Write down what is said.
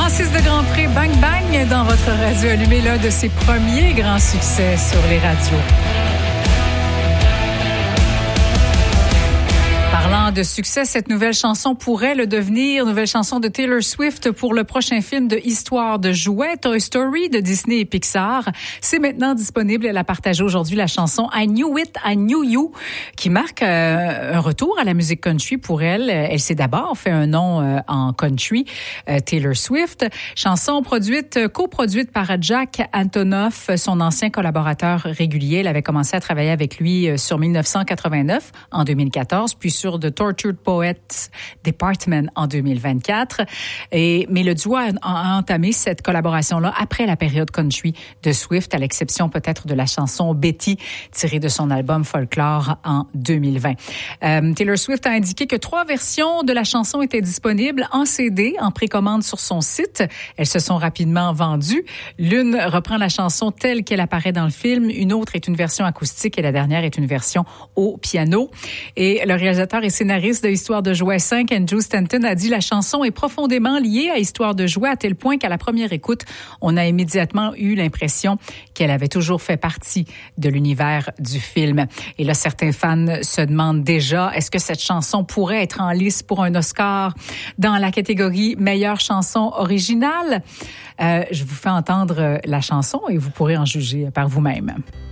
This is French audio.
Francis de Grandpré, Bang Bang, dans votre radio allumée, l'un de ses premiers grands succès sur les radios. Parlant de succès, cette nouvelle chanson pourrait le devenir, nouvelle chanson de Taylor Swift pour le prochain film de Histoire de jouets, Toy Story de Disney et Pixar. C'est maintenant disponible. Elle a partagé aujourd'hui la chanson I Knew It, I Knew You, qui marque un retour à la musique country pour elle. Elle s'est d'abord fait un nom en country, Taylor Swift. Chanson coproduite par Jack Antonoff, son ancien collaborateur régulier. Elle avait commencé à travailler avec lui sur 1989, en 2014, puis sur The Tortured Poets Department en 2024. Mais le duo a entamé cette collaboration-là après la période country de Swift, à l'exception peut-être de la chanson Betty, tirée de son album Folklore en 2020. Taylor Swift a indiqué que 3 versions de la chanson étaient disponibles en CD, en précommande sur son site. Elles se sont rapidement vendues. L'une reprend la chanson telle qu'elle apparaît dans le film, une autre est une version acoustique et la dernière est une version au piano. Et le réalisateur et scénariste de Histoire de jouets 5, Andrew Stanton, a dit « La chanson est profondément liée à Histoire de jouets à tel point qu'à la première écoute, on a immédiatement eu l'impression qu'elle avait toujours fait partie de l'univers du film. » Et là, certains fans se demandent déjà, est-ce que cette chanson pourrait être en lice pour un Oscar dans la catégorie meilleure chanson originale? Je vous fais entendre la chanson et vous pourrez en juger par vous-même.